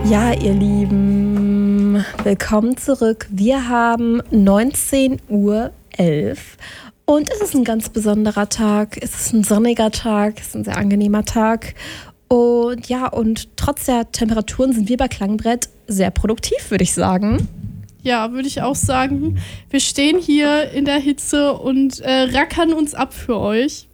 Ja, ihr Lieben, willkommen zurück. Wir haben 19:11 Uhr und es ist ein ganz besonderer Tag. Es ist ein sonniger Tag, es ist ein sehr angenehmer Tag. Und ja, und trotz der Temperaturen sind wir bei Klangbrett sehr produktiv, würde ich sagen. Ja, würde ich auch sagen. Wir stehen hier in der Hitze und rackern uns ab für euch.